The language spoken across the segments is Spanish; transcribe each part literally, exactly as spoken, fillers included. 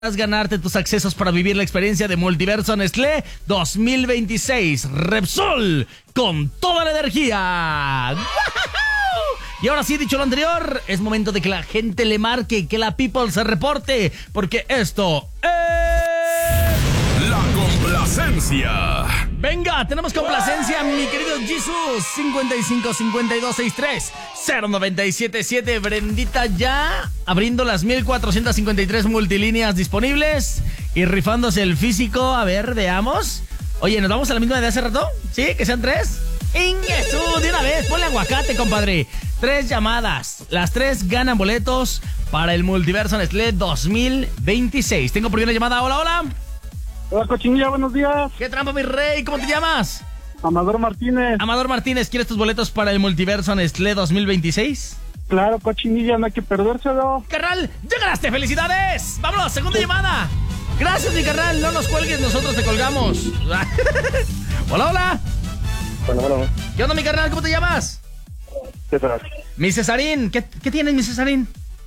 ganarte tus accesos para vivir la experiencia de Multiverso Nestlé dos mil veintiséis. Repsol, con toda la energía. Y ahora sí, dicho lo anterior, es momento de que la gente le marque, que la people se reporte, porque esto es... La complacencia. Venga, tenemos complacencia, mi querido Jesus. cincuenta y cinco, cincuenta y dos, sesenta y tres, cero noventa y siete siete. Brendita ya abriendo las mil cuatrocientas cincuenta y tres multilíneas disponibles y rifándose el físico. A ver, veamos. Oye, ¿nos vamos a la misma de hace rato? ¿Sí? ¿Que sean tres? ¡Ingesu! De una vez, ponle aguacate, compadre. Tres llamadas. Las tres ganan boletos para el Multiverso Nestlé dos mil veintiséis. Tengo por ahí una llamada. Hola, hola. Hola, Cochinilla, buenos días. ¿Qué trampa, mi rey? ¿Cómo te llamas? Amador Martínez. Amador Martínez, ¿quieres tus boletos para el Multiverso Nestlé dos mil veintiséis? Claro, Cochinilla, no hay que perdérselo. Carnal, ya ganaste, felicidades. Vámonos, segunda llamada. Gracias, mi carnal, no nos cuelgues, nosotros te colgamos. Hola, hola. Bueno, bueno. ¿Qué onda, mi carnal? ¿Cómo te llamas? César. Mi Cesarín, ¿qué, qué tienes, mi Cesarín?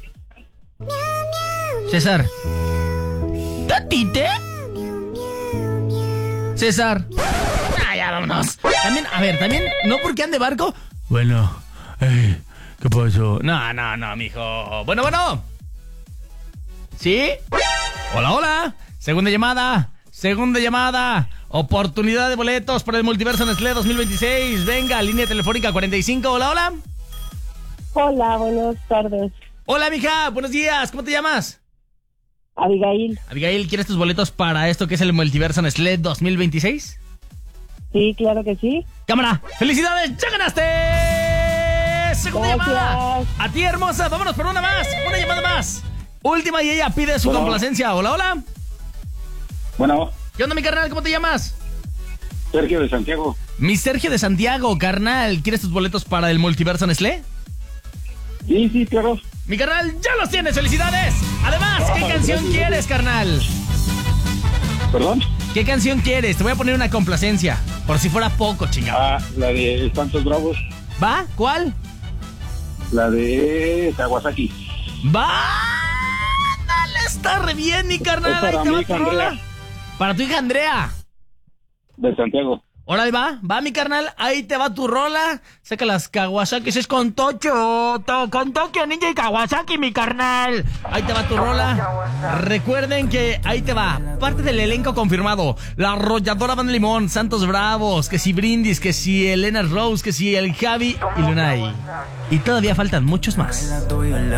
César. ¿Tatite? César. Ah, ya, vámonos. También, a ver, también, no porque ande barco. Bueno, hey, ¿qué pasó? No, no, no, mijo. Bueno, bueno. ¿Sí? Hola, hola. Segunda llamada. Segunda llamada. Oportunidad de boletos para el Multiverso Nestlé dos mil veintiséis. Venga, línea telefónica cuarenta y cinco. Hola, hola. Hola, buenas tardes. Hola, mija. Buenos días. ¿Cómo te llamas? Abigail. Abigail, ¿quieres tus boletos para esto que es el Multiverso Nestlé dos mil veintiséis? Sí, claro que sí. Cámara, felicidades, ya ganaste. Segunda Gracias. llamada. A ti, hermosa, vámonos por una más, una llamada más. Última y ella pide su Hola. complacencia. Hola, hola. Bueno, ¿Qué onda, mi carnal? ¿Cómo te llamas? Sergio de Santiago. Mi Sergio de Santiago, carnal. ¿Quieres tus boletos para el Multiverso Nestlé? Sí, sí, claro. Mi carnal, ya los tienes, felicidades. Además, ¿qué Ah, canción gracias. quieres, carnal? ¿Perdón? ¿Qué canción quieres? Te voy a poner una complacencia. Por si fuera poco, chingado. Ah, la de Santos Bravos. ¿Va? ¿Cuál? La de Kawasaki. ¡Va! Dale, está re bien, mi carnal. Es para Ahí te va mi tu hija rola. Andrea. Para tu hija Andrea. De Santiago. Órale, va, va, mi carnal. Ahí te va tu rola. Saca las Kawasaki, es con Tocho. To- con Tokio Ninja y Kawasaki, mi carnal. Ahí te va tu rola. Recuerden que ahí te va. Parte del elenco confirmado. La Arrolladora Banda Limón, Santos Bravos, que si Brindis, que si Elena Rose, que si el Javi y Lunay. Y todavía faltan muchos más.